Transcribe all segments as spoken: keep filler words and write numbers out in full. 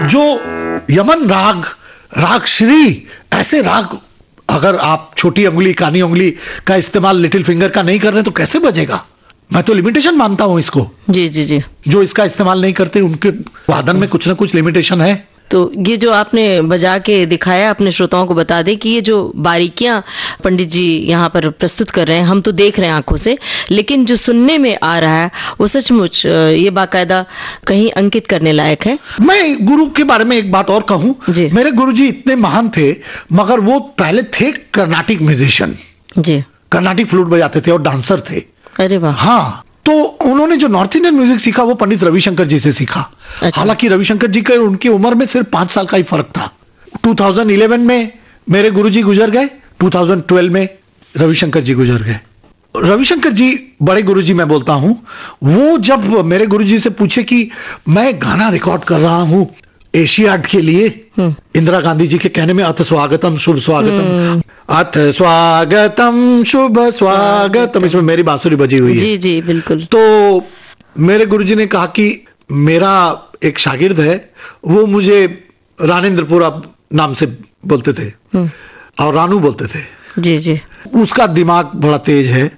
जो यमन राग, राग श्री, ऐसे राग अगर आप छोटी उंगली, कानी उंगली का इस्तेमाल लिटिल फिंगर का नहीं कर रहे तो कैसे बजेगा? मैं तो लिमिटेशन मानता हूं इसको। जी जी जी। जो इसका इस्तेमाल नहीं करते उनके वादन में कुछ ना कुछ लिमिटेशन है। तो ये जो आपने बजा के दिखाया, अपने श्रोताओं को बता दें कि ये जो बारीकियां पंडित जी यहाँ पर प्रस्तुत कर रहे हैं, हम तो देख रहे हैं आंखों से, लेकिन जो सुनने में आ रहा है वो सचमुच ये बाकायदा कहीं अंकित करने लायक है। मैं गुरु के बारे में एक बात और कहूँ, मेरे गुरु जी इतने महान थे, मगर वो पहले थे कर्नाटिक म्यूजिशियन जी, कर्नाटिक फ्लूट बजाते थे और डांसर थे। अरे वाह। हाँ, तो उन्होंने जो नॉर्थ इंडियन म्यूजिक सीखा वो पंडित रविशंकर जी से सीखा। अच्छा। हालांकि रविशंकर जी के उनकी उम्र में सिर्फ पांच साल का ही फर्क था। दो हज़ार ग्यारह में मेरे गुरुजी गुजर गए, दो हज़ार बारह में रविशंकर जी गुजर गए। रविशंकर जी बड़े गुरुजी मैं बोलता हूं, वो जब मेरे गुरुजी से पूछे कि मैं गाना रिकॉर्ड कर रहा हूं एशियाड के लिए, इंदिरा गांधी जी के कहने में, अथ स्वागतम शुभ स्वागतम, अथ स्वागतम शुभ स्वागतम, इसमें मेरी बांसुरी बजी हुई है। जी जी बिल्कुल। तो मेरे गुरुजी ने कहा कि मेरा एक शागिर्द है, वो मुझे रानेंद्रपुरा नाम से बोलते थे और रानू बोलते थे। जी जी। उसका दिमाग बड़ा तेज है,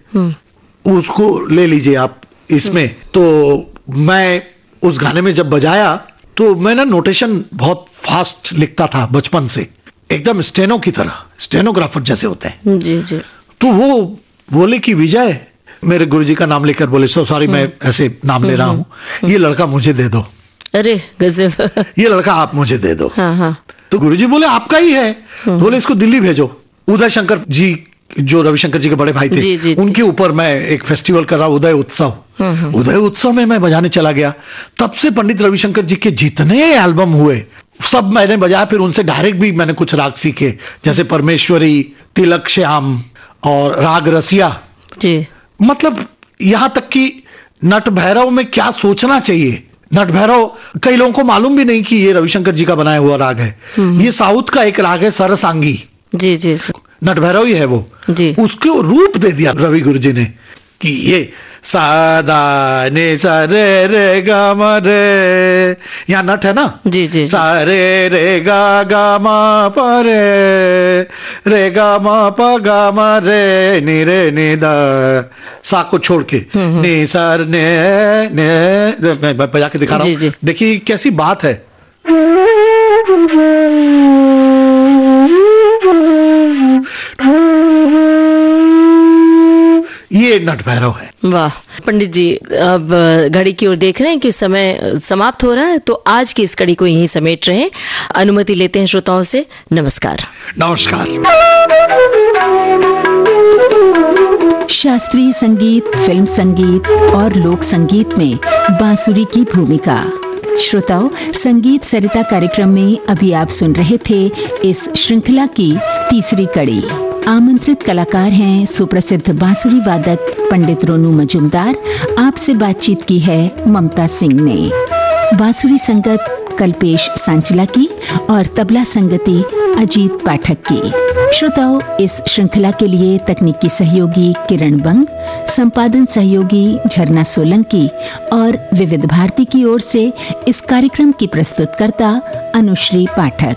उसको ले लीजिए आप इसमें। तो मैं उस गाने में जब बजाया तो मैं ना नोटेशन बहुत फास्ट लिखता था बचपन से, एकदम स्टेनो की तरह, स्टेनोग्राफर जैसे होते हैं। जी जी। तो वो बोले कि विजय, मेरे गुरुजी का नाम लेकर बोले, सो सॉरी मैं ऐसे नाम ले रहा हूँ, ये लड़का मुझे दे दो। अरे गजब। ये लड़का आप मुझे दे दो। हाँ हाँ। तो गुरुजी बोले आपका ही है, बोले इसको दिल्ली भेजो। उदय शंकर जी जो रविशंकर जी के बड़े भाई थे, जी, जी, उनके ऊपर मैं एक फेस्टिवल कर रहा, उदय उत्सव। उदय उत्सव में मैं बजाने चला गया। तब से पंडित रविशंकर जी के जितने एल्बम हुए सब मैंने बजाया। फिर उनसे डायरेक्ट भी मैंने कुछ राग सीखे, जैसे परमेश्वरी, तिलक श्याम और राग रसिया जी। मतलब यहाँ तक कि नट भैरव में क्या सोचना चाहिए। नट भैरव कई लोगों को मालूम भी नहीं कि ये रविशंकर जी का बनाया हुआ राग है। ये साउथ का एक राग है, सरसांगी। जी जी। नट भैरव ही है वो जी। उसको रूप दे दिया रवि गुरु जी ने कि ये सादा ने सा रे रे गा मा रे, यहाँ नट है ना। जी जी। सा रे रे गा गा मा पा रे, रे गा मा पा गा मा रे, नी रे नी दा, सा को छोड़ के नी सर ने ने, मैं बजा के दिखा रहा हूँ, देखिए कैसी बात है। ये नट भैरव है। वाह पंडित जी, अब घड़ी की ओर देख रहे हैं कि समय समाप्त हो रहा है, तो आज की इस कड़ी को यहीं समेट रहे हैं। अनुमति लेते हैं श्रोताओं से। नमस्कार। नमस्कार। शास्त्रीय संगीत, फिल्म संगीत और लोक संगीत में बांसुरी की भूमिका। श्रोताओं, संगीत सरिता कार्यक्रम में अभी आप सुन रहे थे इस श्रृंखला की तीसरी कड़ी। आमंत्रित कलाकार हैं सुप्रसिद्ध बांसुरी वादक पंडित रोनू मजूमदार। आपसे बातचीत की है ममता सिंह ने। बांसुरी संगत कल्पेश सांचला की और तबला संगति अजीत पाठक की। श्रोताओं, इस श्रृंखला के लिए तकनीकी सहयोगी किरण बंग, संपादन सहयोगी झरना सोलंकी और विविध भारती की ओर से इस कार्यक्रम की प्रस्तुतकर्ता अनुश्री पाठक।